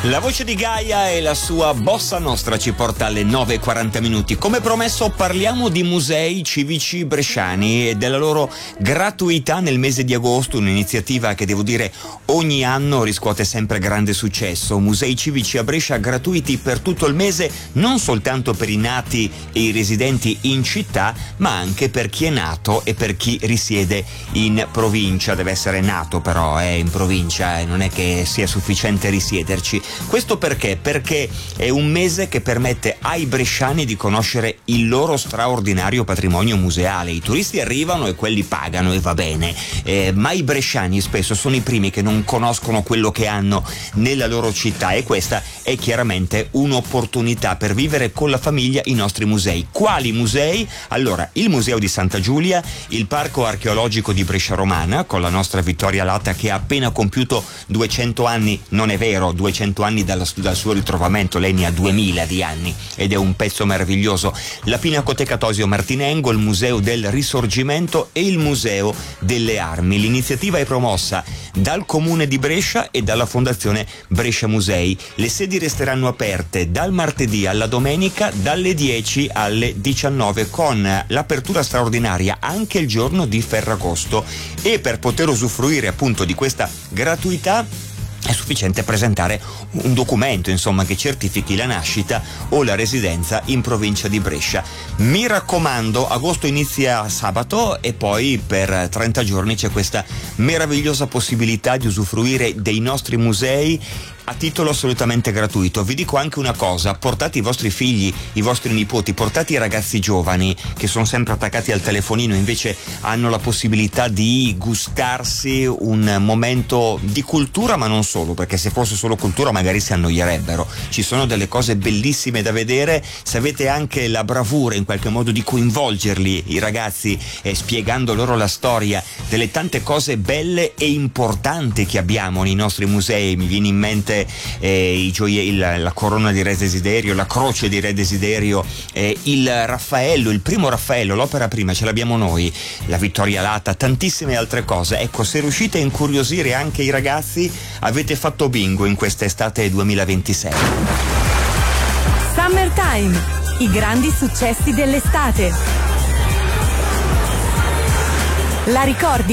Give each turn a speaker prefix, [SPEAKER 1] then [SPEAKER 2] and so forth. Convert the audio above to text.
[SPEAKER 1] La voce di Gaia e la sua bossa nostra ci porta alle 9:40. Come promesso parliamo di musei civici bresciani e della loro gratuità nel mese di agosto, un'iniziativa che devo dire ogni anno riscuote sempre grande successo. Musei civici a Brescia gratuiti per tutto il mese, non soltanto per i nati e i residenti in città, ma anche per chi è nato e per chi risiede in provincia. Deve essere nato però in provincia, non è che sia sufficiente risiederci. Questo perché? Perché è un mese che permette ai bresciani di conoscere il loro straordinario patrimonio museale. I turisti arrivano e quelli pagano e va bene, ma i bresciani spesso sono i primi che non conoscono quello che hanno nella loro città, e questa è chiaramente un'opportunità per vivere con la famiglia i nostri musei. Quali musei? Allora, il Museo di Santa Giulia, il Parco Archeologico di Brescia Romana, con la nostra Vittoria Latta che ha appena compiuto 200 anni, non è vero, 200 anni dal suo ritrovamento, lei ne ha 2000 di anni ed è un pezzo meraviglioso. La Pinacoteca Tosio Martinengo, il Museo del Risorgimento e il Museo delle Armi. L'iniziativa è promossa dal Comune di Brescia e dalla Fondazione Brescia Musei. Le sedi resteranno aperte dal martedì alla domenica dalle 10 alle 19, con l'apertura straordinaria anche il giorno di Ferragosto, e per poter usufruire appunto di questa gratuità è sufficiente presentare un documento, insomma, che certifichi la nascita o la residenza in provincia di Brescia. Mi raccomando, agosto inizia sabato e poi per 30 giorni c'è questa meravigliosa possibilità di usufruire dei nostri musei a titolo assolutamente gratuito. Vi dico anche una cosa: portate i vostri figli, i vostri nipoti, portate i ragazzi giovani che sono sempre attaccati al telefonino, invece hanno la possibilità di gustarsi un momento di cultura, ma non solo, perché se fosse solo cultura magari si annoierebbero. Ci sono delle cose bellissime da vedere, se avete anche la bravura in qualche modo di coinvolgerli, i ragazzi, spiegando loro la storia delle tante cose belle e importanti che abbiamo nei nostri musei. Mi viene in mente la corona di Re Desiderio, la croce di Re Desiderio, il Raffaello, il primo Raffaello, l'opera prima ce l'abbiamo noi, la Vittoria Latta, tantissime altre cose. Ecco, se riuscite a incuriosire anche i ragazzi, avete fatto bingo in quest'estate 2026.
[SPEAKER 2] Summertime, i grandi successi dell'estate. La ricordi